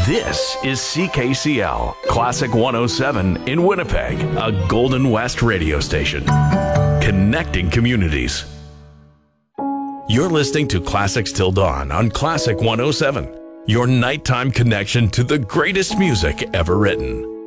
This is CKCL, Classic 107 in Winnipeg, a Golden West radio station. Connecting communities. You're listening to Classics Till Dawn on Classic 107, your nighttime connection to the greatest music ever written.